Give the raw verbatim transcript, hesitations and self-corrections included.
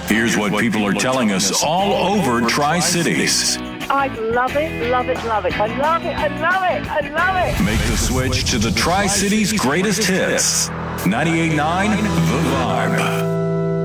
Here's what people are telling us all over Tri-Cities. I love it, love it, love it. I love it, I love it, I love it. Make the switch to the Tri-Cities greatest hits. ninety-eight point nine The Vibe.